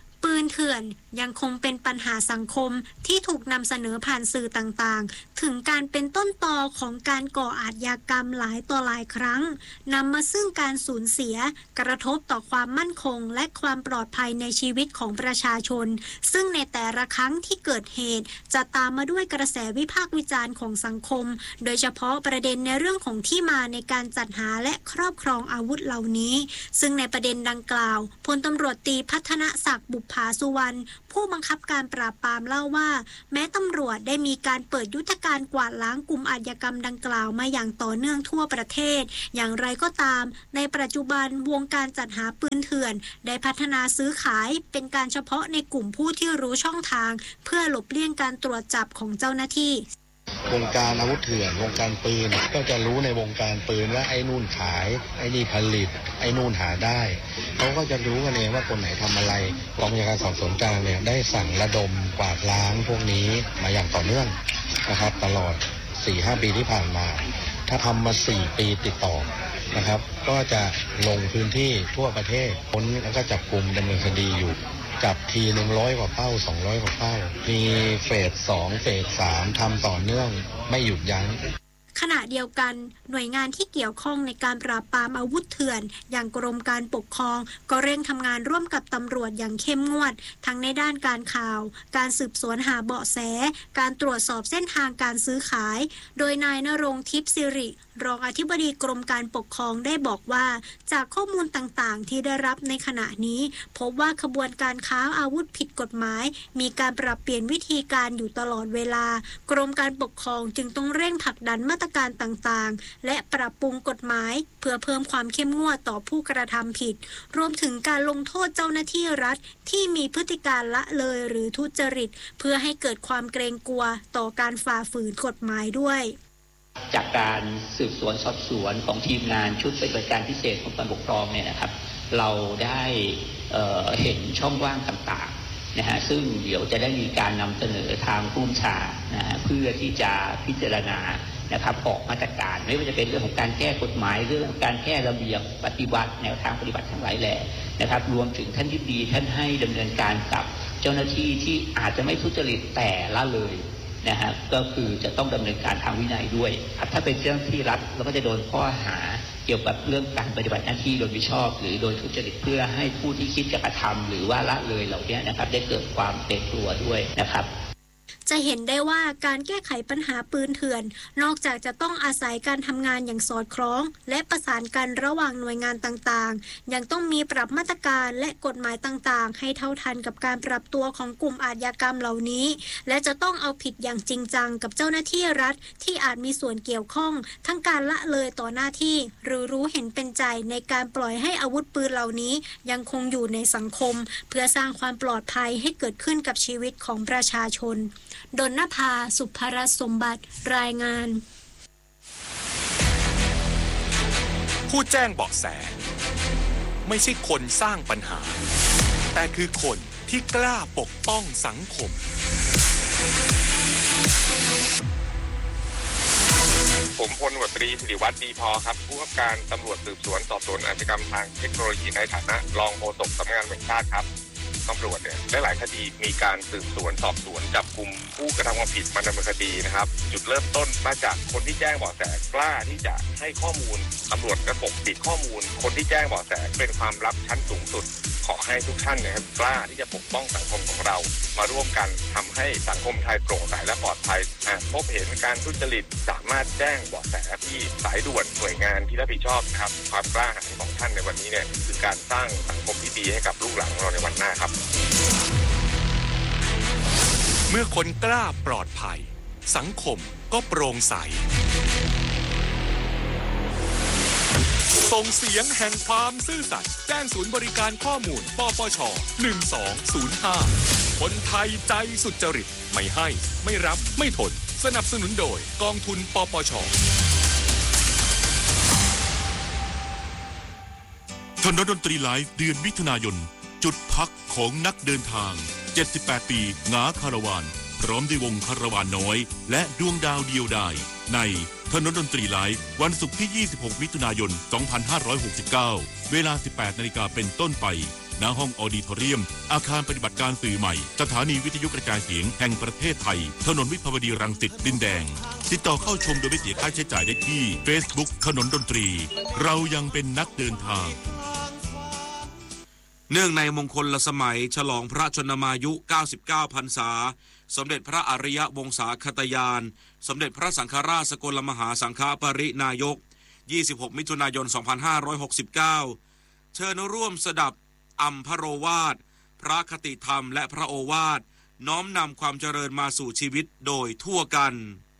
เถื่อนยังคงเป็นปัญหาสังคมที่ถูกนำเสนอผ่านสื่อต่างๆถึงการเป็นต้นตอของการก่ออาชญากรรมหลายต่อหลายครั้งนำมาซึ่งการสูญเสียกระทบต่อความมั่นคงและความปลอดภัยในชีวิตของประชาชนซึ่งในแต่ละครั้งที่เกิดเหตุจะตามมาด้วยกระแสวิพากษ์วิจารณ์ของสังคมโดยเฉพาะประเด็นในเรื่องของที่มาในการจัดหาและครอบครองอาวุธเหล่านี้ซึ่งในประเด็นดังกล่าวพลตำรวจตรีพัฒนศักดิ์บุปผาสุวรรณผู้บังคับการปราบปรามเล่าว่าแม้ตำรวจได้มีการเปิดยุทธการกวาดล้างกลุ่มอาชญากรรมดังกล่าวมาอย่างต่อเนื่องทั่วประเทศอย่างไรก็ตามในปัจจุบันวงการจัดหาปืนเถื่อนได้พัฒนาซื้อขายเป็นการเฉพาะในกลุ่มผู้ที่รู้ช่องทางเพื่อหลบเลี่ยงการตรวจจับของเจ้าหน้าที่วงการอาวุธเถื่อนวงการปืนก็จะรู้ในวงการปืนว่าไอ้นู่นขายไอ้นี่ผลิตไอ้นู่นหาได้เขาก็จะรู้กันเองว่าคนไหนทำอะไรกองบัญชาการสอบสวนกลางเนี่ยได้สั่งระดมกวาดล้างพวกนี้มาอย่างต่อเนื่องนะครับตลอด สี่ห้า ปีที่ผ่านมาถ้าทำมาสี่ปีติดต่อนะครับก็จะลงพื้นที่ทั่วประเทศค้นแล้วก็จับกลุ่มดำเนินคดีอยู่จับทีหนึ่งร้อยกว่าเป้าสองร้อยกว่าเป้ามีเฟสสองเฟสสามทำต่อเนื่องไม่หยุดยั้งขณะเดียวกันหน่วยงานที่เกี่ยวข้องในการปราบปรามอาวุธเถื่อนอย่างกรมการปกครองก็เร่งทำงานร่วมกับตำรวจอย่างเข้มงวดทั้งในด้านการข่าวการสืบสวนหาเบาะแสการตรวจสอบเส้นทางการซื้อขายโดยนายณรงค์ทิพย์สิริรองอธิบดีกรมการปกครองได้บอกว่าจากข้อมูลต่างๆที่ได้รับในขณะนี้พบว่าขบวนการค้าอาวุธผิดกฎหมายมีการปรับเปลี่ยนวิธีการอยู่ตลอดเวลากรมการปกครองจึงต้องเร่งผลักดันมาตรการต่างๆและปรับปรุงกฎหมายเพื่อเพิ่มความเข้มงวดต่อผู้กระทำผิดรวมถึงการลงโทษเจ้าหน้าที่รัฐที่มีพฤติการละเลยหรือทุจริตเพื่อให้เกิดความเกรงกลัวต่อการฝ่าฝืนกฎหมายด้วยจากการสืบสวนสอบสวนของทีมงานชุดปฏิบัติการพิเศษของการปกครองเนี่ยนะครับเราได้เอ่อเห็นช่องว่างต่างๆนะฮะซึ่งเดี๋ยวจะได้มีการนำเสนอทางผู้บัญชานะฮะเพื่อที่จะพิจารณานะครับออกมาตรการไม่ว่าจะเป็นเรื่องของการแก้กฎหมายเรื่องการแก้ระเบียบปฏิบัติแนวทางปฏิบัติทั้งหลายแหล่นะครับรวมถึงท่านที่ดีท่านให้ดำเนินการกับเจ้าหน้าที่ที่อาจจะไม่ทุจริตแต่ละเลยนะฮะก็คือจะต้องดำเนินการทางวินัยด้วยถ้าเป็นเจ้าหน้าที่รัฐเราก็จะโดนข้อหาเกี่ยวกับเรื่องการปฏิบัติหน้าที่โดยมิชอบหรือโดยทุจริตเพื่อให้ผู้ที่คิดจะกระทำหรือว่าละเลยเหล่านี้นะครับได้เกิดความเกรงกลัวด้วยนะครับจะเห็นได้ว่าการแก้ไขปัญหาปืนเถื่อนนอกจากจะต้องอาศัยการทำงานอย่างสอดคล้องและประสานกันระหว่างหน่วยงานต่างๆยังต้องมีปรับมาตรการและกฎหมายต่างๆให้เท่าทันกับการปรับตัวของกลุ่มอาชญากรรมเหล่านี้และจะต้องเอาผิดอย่างจริงจังกับเจ้าหน้าที่รัฐที่อาจมีส่วนเกี่ยวข้องทั้งการละเลยต่อหน้าที่หรือรู้เห็นเป็นใจในการปล่อยให้อาวุธปืนเหล่านี้ยังคงอยู่ในสังคมเพื่อสร้างความปลอดภัยให้เกิดขึ้นกับชีวิตของประชาชนดลนภาสุภรสมบัติรายงานผู้แจ้งเบาะแสไม่ใช่คนสร้างปัญหาแต่คือคนที่กล้าปกป้องสังคมผมพลตำรวจตรีสิริวัฒน์ดีพอครับผู้กำกับการตำรวจสืบสวนสอบสวนอาชญากรรมทางเทคโนโลยีในฐานะรองโฆษกสำนักงานตำรวจแห่งชาติครับตำรวจเนี่ยหลายๆคดีมีการสืบสวนสอบสวนจับกุมผู้กระทำความผิดมาดำเนินคดีนะครับจุดเริ่มต้นมาจากคนที่แจ้งเบาะแสกล้าที่จะให้ข้อมูลตำรวจกระปกปิดข้อมูลคนที่แจ้งเบาะแสเป็นความลับชั้นสูงสุดขอให้ทุกท่านนะครับกล้าที่จะปกป้องสังคมของเรามาร่วมกันทำให้สังคมไทยโปร่งใสและปลอดภัยหากพบเห็นการทุจริตสามารถแจ้งเบาะแสที่สายด่วนหน่วยงานที่รับผิดชอบนะครับความกล้าหาญของท่านในวันนี้เนี่ยคือการสร้างสังคมที่ดีให้กับลูกหลานของเราในวันหน้าครับเมื่อคนกล้าปลอดภัยสังคมก็โปร่งใสส่งเสียงแห่งความซื่อสัตย์แจ้งศูนย์บริการข้อมูลปปชหนึ่งสองศูนย์ห้าคนไทยใจสุจริตไม่ให้ไม่รับไม่ทนสนับสนุนโดยกองทุนปปชถนนดนตรีไลฟ์เดือนมิถุนายนจุดพักของนักเดินทางเจ็ดสิบแปดปีงาคาราวานพร้อมด้วยวงคาราวานน้อยและดวงดาวเดียวดายในถนนดนตรีไลฟ์วันศุกร์ที่ยี่สิบหกมิถุนายนสองพันห้าร้อยหกสิบเก้าเวลา สิบแปดนาฬิกาเป็นต้นไปณณห้องออดิทอเรียมอาคารปฏิบัติการสื่อใหม่สถานีวิทยุกระจายเสียงแห่งประเทศไทยถนนวิภาวดีรังสิตดินแดงติดต่อเข้าชมโดยไม่เสียค่าใช้จ่ายได้ที่ Facebook ถนนดนตรีเรายังเป็นนักเดินทางเนื่องในมงคลสมัยฉลองพระชนมายุเก้าสิบเก้าพรรษาสมเด็จพระอริยวงศาคตยานสมเด็จพระสังฆราชสกลมหาสังฆปรินายกยี่สิบหกมิถุนายนสองพันห้าร้อยหกสิบเก้าเชิญร่วมสดับอัมพโรวาทพระคติธรรมและพระโอวาทน้อมนำความเจริญมาสู่ชีวิตโดยทั่วกัน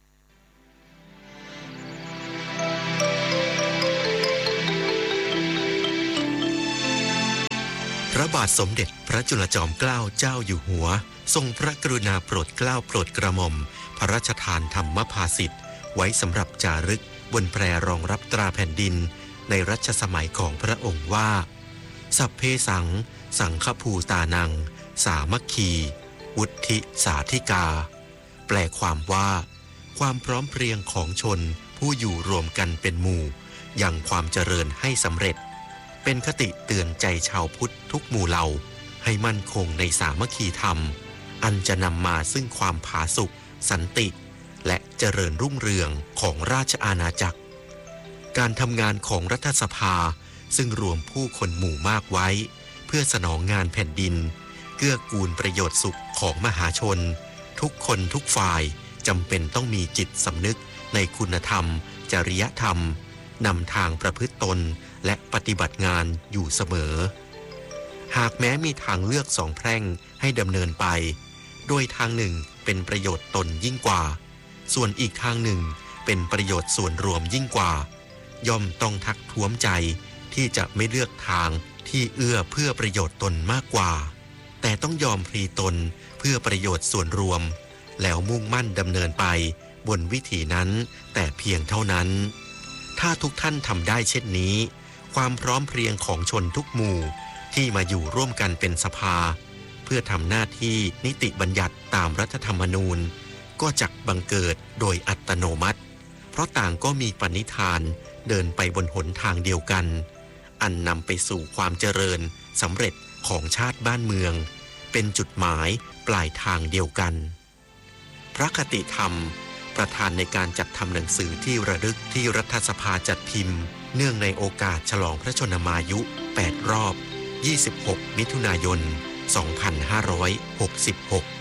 พระบาทสมเด็จพระจุลจอมเกล้าเจ้าอยู่หัวทรงพระกรุณาโปรดเกล้าโปรดกระหม่อมพระราชทานธรรมภาสิทธิ์ไว้สำหรับจารึกบนแพรรองรับตราแผ่นดินในรัชสมัยของพระองค์ว่าสัพเพสังสังฆภูตานังสามัคคีวุฒิสาธิกาแปลความว่าความพร้อมเพรียงของชนผู้อยู่รวมกันเป็นหมู่ยังความเจริญให้สำเร็จเป็นคติเตือนใจชาวพุทธทุกหมู่เหล่าให้มั่นคงในสามัคคีธรรมอันจะนำมาซึ่งความผาสุกสันติและเจริญรุ่งเรืองของราชอาณาจักรการทำงานของรัฐสภาซึ่งรวมผู้คนหมู่มากไว้เพื่อสนองงานแผ่นดินเกื้อกูลประโยชน์สุขของมหาชนทุกคนทุกฝ่ายจำเป็นต้องมีจิตสำนึกในคุณธรรมจริยธรรมนำทางประพฤติตนและปฏิบัติงานอยู่เสมอหากแม้มีทางเลือกสองแพร่งให้ดำเนินไปโดยทางหนึ่งเป็นประโยชน์ตนยิ่งกว่าส่วนอีกทางหนึ่งเป็นประโยชน์ส่วนรวมยิ่งกว่าย่อมต้องทักท้วมใจที่จะไม่เลือกทางที่เอื้อเพื่อประโยชน์ตนมากกว่าแต่ต้องยอมพลีตนเพื่อประโยชน์ส่วนรวมแล้วมุ่งมั่นดำเนินไปบนวิถีนั้นแต่เพียงเท่านั้นถ้าทุกท่านทำได้เช่นนี้ความพร้อมเพรียงของชนทุกหมู่ที่มาอยู่ร่วมกันเป็นสภาเพื่อทำหน้าที่นิติบัญญัติตามรัฐธรรมนูญก็จักบังเกิดโดยอัตโนมัติเพราะต่างก็มีปณิธานเดินไปบนหนทางเดียวกันอันนำไปสู่ความเจริญสำเร็จของชาติบ้านเมืองเป็นจุดหมายปลายทางเดียวกันพระคติธรรมประธานในการจัดทำหนังสือที่ระลึกที่รัฐสภาจัดพิมพ์เนื่องในโอกาสฉลองพระชนมายุแปดรอบยี่สิบหกมิถุนายนสองพันห้าร้อยหกสิบหก